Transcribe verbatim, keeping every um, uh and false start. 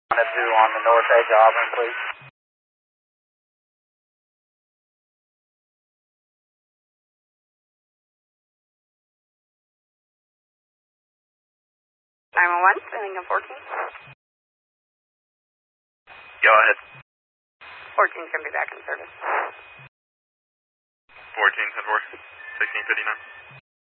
On the north edge of Auburn, please. nine one one, Lincoln fourteen. Go ahead. fourteen's going to be back in service. fourteen, ten four, sixteen fifty-nine.